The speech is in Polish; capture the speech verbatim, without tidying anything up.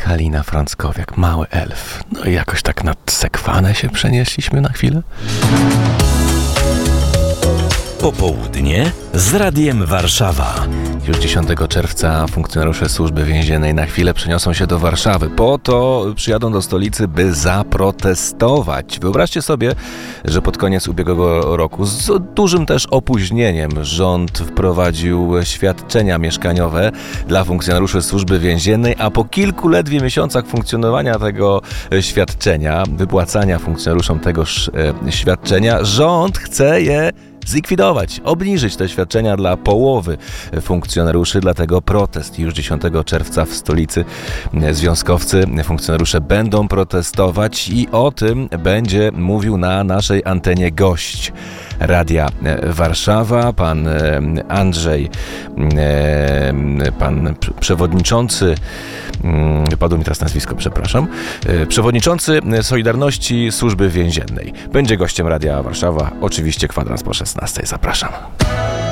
Halina Frąckowiak, Mały Elf. No i jakoś tak nad Sekwanę się przenieśliśmy na chwilę. Popołudnie z Radiem Warszawa. Już dziesiątego czerwca funkcjonariusze Służby Więziennej na chwilę przeniosą się do Warszawy. Po to przyjadą do stolicy, by zaprotestować. Wyobraźcie sobie, że pod koniec ubiegłego roku z dużym też opóźnieniem rząd wprowadził świadczenia mieszkaniowe dla funkcjonariuszy Służby Więziennej, a po kilku ledwie miesiącach funkcjonowania tego świadczenia, wypłacania funkcjonariuszom tegoż e, świadczenia, rząd chce je zlikwidować, obniżyć te świadczenia dla połowy funkcjonariuszy, dlatego protest już dziesiątego czerwca w stolicy. Związkowcy, funkcjonariusze będą protestować i o tym będzie mówił na naszej antenie gość Radia Warszawa, pan Andrzej, pan przewodniczący, padło mi teraz nazwisko, przepraszam, przewodniczący Solidarności Służby Więziennej. Będzie gościem Radia Warszawa, oczywiście kwadrans po szesnastej. Zapraszam.